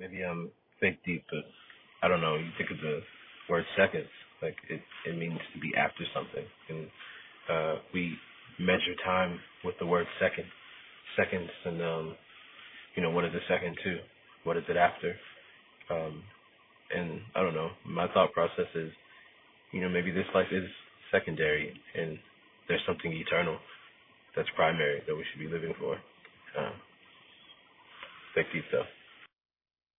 maybe I'm fake deep, but I don't know. You think of the word seconds, like it means to be after something, and we measure time with the word second, seconds, and what is a second to? What is it after? Um, and I don't know. My thought process is, maybe this life is secondary, and there's something eternal that's primary that we should be living for. Uh, fake deep though.